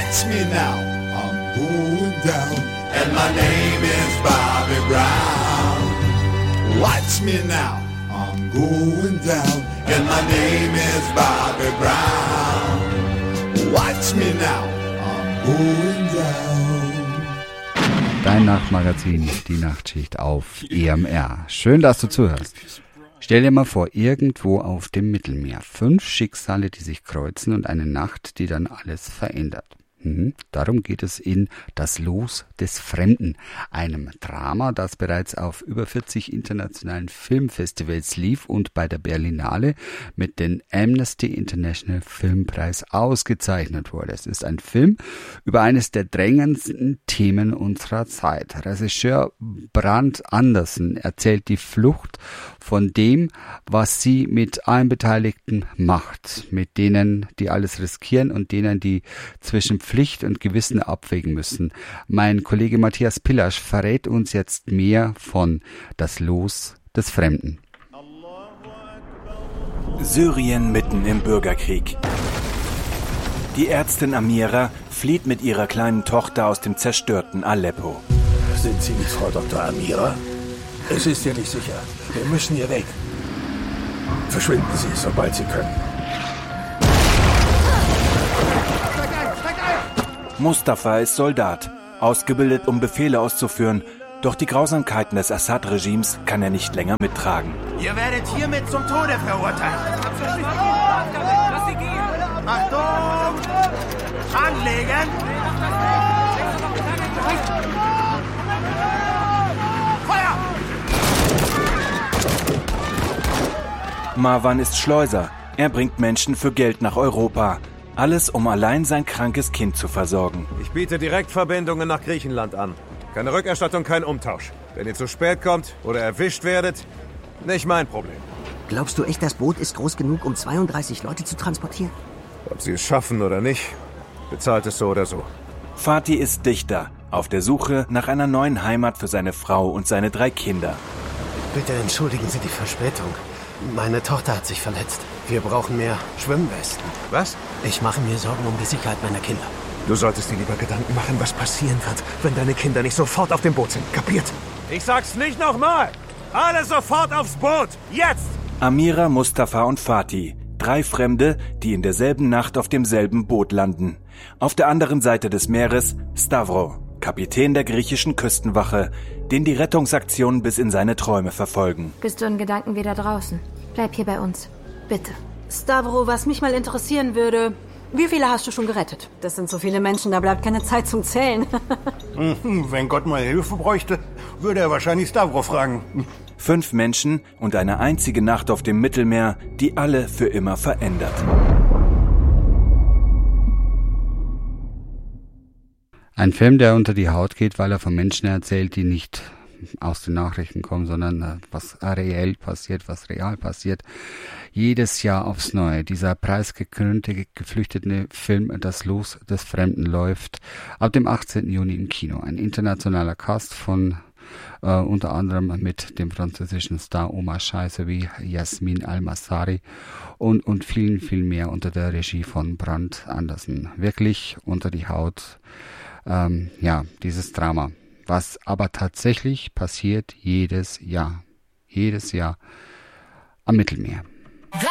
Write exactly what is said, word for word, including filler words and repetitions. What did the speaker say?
Watch me now, I'm going down, and my name is Bobby Brown. Watch me now, I'm going down, and my name is Bobby Brown. Watch me now, I'm going down. Dein Nachtmagazin, die Nachtschicht auf E M R. Schön, dass du zuhörst. Stell dir mal vor, irgendwo auf dem Mittelmeer. Fünf Schicksale, die sich kreuzen und eine Nacht, die dann alles verändert. Mhm. Darum geht es in Das Los des Fremden, einem Drama, das bereits auf über vierzig internationalen Filmfestivals lief und bei der Berlinale mit dem Amnesty International Filmpreis ausgezeichnet wurde. Es ist ein Film über eines der drängendsten Themen unserer Zeit. Regisseur Brand Andersen erzählt die Flucht von dem, was sie mit allen Beteiligten macht, mit denen, die alles riskieren und denen, die zwischen Pflicht und Gewissen abwägen müssen. Mein Kollege Matthias Pillasch verrät uns jetzt mehr von Das Los des Fremden. Syrien mitten im Bürgerkrieg. Die Ärztin Amira flieht mit ihrer kleinen Tochter aus dem zerstörten Aleppo. Sind Sie die Frau Doktor Amira? Es ist ja nicht sicher. Wir müssen hier weg. Verschwinden Sie, sobald Sie können. Mustafa ist Soldat, ausgebildet, um Befehle auszuführen. Doch die Grausamkeiten des Assad-Regimes kann er nicht länger mittragen. Ihr werdet hiermit zum Tode verurteilt. Achtung! Anlegen! Feuer! Marwan ist Schleuser. Er bringt Menschen für Geld nach Europa. Alles, um allein sein krankes Kind zu versorgen. Ich biete Direktverbindungen nach Griechenland an. Keine Rückerstattung, kein Umtausch. Wenn ihr zu spät kommt oder erwischt werdet, nicht mein Problem. Glaubst du echt, das Boot ist groß genug, um zweiunddreißig Leute zu transportieren? Ob sie es schaffen oder nicht, bezahlt es so oder so. Fatih ist Dichter, auf der Suche nach einer neuen Heimat für seine Frau und seine drei Kinder. Bitte entschuldigen Sie die Verspätung. Meine Tochter hat sich verletzt. Wir brauchen mehr Schwimmwesten. Was? Ich mache mir Sorgen um die Sicherheit meiner Kinder. Du solltest dir lieber Gedanken machen, was passieren wird, wenn deine Kinder nicht sofort auf dem Boot sind. Kapiert? Ich sag's nicht nochmal! Alle sofort aufs Boot! Jetzt! Amira, Mustafa und Fatih. Drei Fremde, die in derselben Nacht auf demselben Boot landen. Auf der anderen Seite des Meeres Stavro, Kapitän der griechischen Küstenwache, den die Rettungsaktionen bis in seine Träume verfolgen. Bist du in Gedanken wieder draußen? Bleib hier bei uns. Bitte. Stavro, was mich mal interessieren würde, wie viele hast du schon gerettet? Das sind so viele Menschen, da bleibt keine Zeit zum Zählen. Wenn Gott mal Hilfe bräuchte, würde er wahrscheinlich Stavro fragen. Fünf Menschen und eine einzige Nacht auf dem Mittelmeer, die alle für immer verändert. Ein Film, der unter die Haut geht, weil er von Menschen erzählt, die nicht aus den Nachrichten kommen, sondern was reell passiert, was real passiert. Jedes Jahr aufs Neue. Dieser preisgekrönte, geflüchtete Film Das Los des Fremden läuft ab dem achtzehnten Juni im Kino. Ein internationaler Cast von äh, unter anderem mit dem französischen Star Omar Sy sowie Yasmin Al-Massari und, und vielen, viel mehr unter der Regie von Brand Andersen. Wirklich unter die Haut, ähm, ja, dieses Drama. Was aber tatsächlich passiert jedes Jahr. Jedes Jahr am Mittelmeer.